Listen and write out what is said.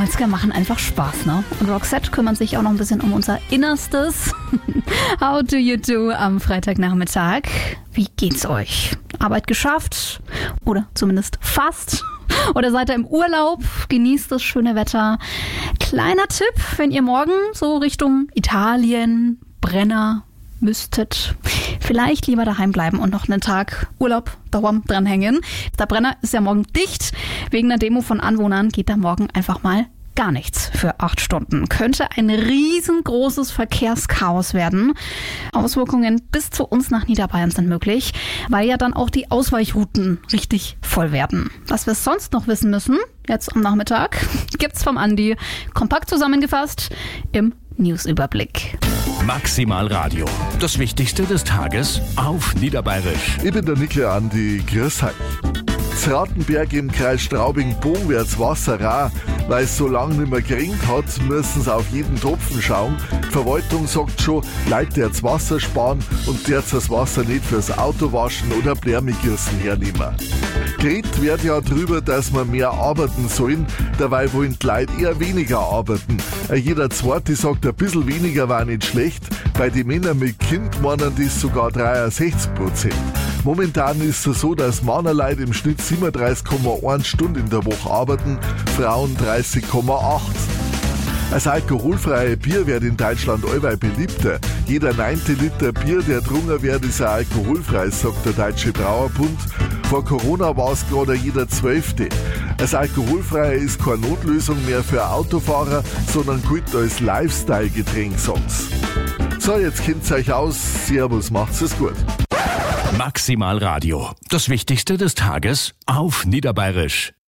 90er machen einfach Spaß, ne? Und Roxette kümmern sich auch noch ein bisschen um unser Innerstes. How do you do am Freitagnachmittag? Wie geht's euch? Arbeit geschafft? Oder zumindest fast? Oder seid ihr im Urlaub? Genießt das schöne Wetter. Kleiner Tipp, wenn ihr morgen so Richtung Italien, Brenner müsstet, vielleicht lieber daheim bleiben und noch einen Tag Urlaub daheim dranhängen. Der Brenner ist ja morgen dicht. Wegen der Demo von Anwohnern geht da morgen einfach mal gar nichts für 8 Stunden. Könnte ein riesengroßes Verkehrschaos werden. Auswirkungen bis zu uns nach Niederbayern sind möglich, weil ja dann auch die Ausweichrouten richtig voll werden. Was wir sonst noch wissen müssen, jetzt am Nachmittag, gibt's vom Andi kompakt zusammengefasst im Newsüberblick. Maximal Radio. Das Wichtigste des Tages auf Niederbayerisch. Ich bin der Nikle Andi, grüß euch. Zratenberg im Kreis Straubing-Bohm wird's Wasser rar. Weil es so lange nicht mehr geregnet hat, müssen sie auf jeden Tropfen schauen. Die Verwaltung sagt schon, Leute jetzt Wasser sparen und jetzt das Wasser nicht fürs Auto waschen oder Blärmegießen hernehmen. Geredet wird ja drüber, dass wir mehr arbeiten sollen, dabei wollen die Leute eher weniger arbeiten. Jeder Zweite sagt, ein bisschen weniger war nicht schlecht. Bei den Männern mit Kind meinen das sogar 63%. Momentan ist es so, dass Männerleute im Schnitt 37,1 Stunden in der Woche arbeiten, Frauen 30,8. Das alkoholfreie Bier wird in Deutschland allweil beliebter. Jeder 9. Liter Bier, der drungen wird, ist ein alkoholfreies, sagt der Deutsche Brauerbund. Vor Corona war es gerade jeder 12. Das Alkoholfreie ist keine Notlösung mehr für Autofahrer, sondern gilt als Lifestyle-Getränk, sagt's. So, jetzt kennt's euch aus. Servus, macht's es gut. Maximal Radio. Das Wichtigste des Tages auf Niederbayerisch.